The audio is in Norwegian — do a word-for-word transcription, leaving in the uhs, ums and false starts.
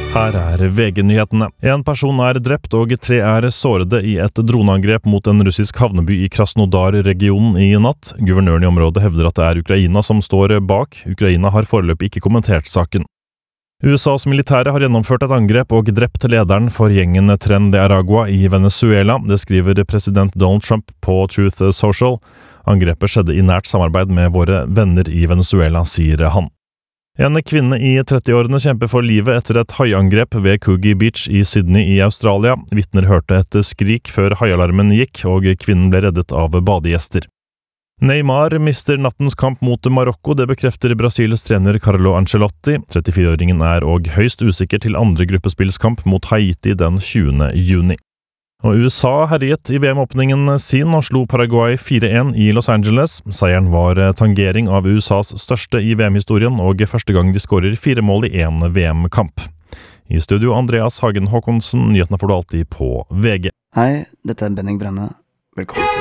Her er V G-nyhetene. En person er drept og tre er sårede i et droneangrep mot en russisk havneby i Krasnodar-regionen i natt. Guvernøren i området hevder at det er Ukraina som står bak. Ukraina har foreløpig ikke kommentert saken. U S A's militære har gjennomført et angrep og drept lederen for gjengen Tren de Aragua i Venezuela. Det skriver president Donald Trump på Truth Social. Angrepet skjedde i nært samarbeid med våre venner i Venezuela, sier han. En kvinne i trettiårene kjemper for livet etter et haiangrep ved Coogee Beach i Sydney i Australia. Vitner hørte et skrik før haialarmen gikk, og kvinnen ble reddet av badegjester. Neymar mister nattens kamp mot Marokko, det bekrefter Brasils trener Carlo Ancelotti. trettifire-åringen er og høyst usikker til andre gruppespillskamp mot Haiti den tjuende juni. Og U S A herjet i V M-åpningen sin og slo Paraguay fire en i Los Angeles. Seieren var tangering av U S A's største i V M-historien, og første gang de skårer fire mål i en V M-kamp. I studio Andreas Hagen Håkonsen, nyhetene får du alltid på V G. Hei, dette er Benning Brenne. Velkommen til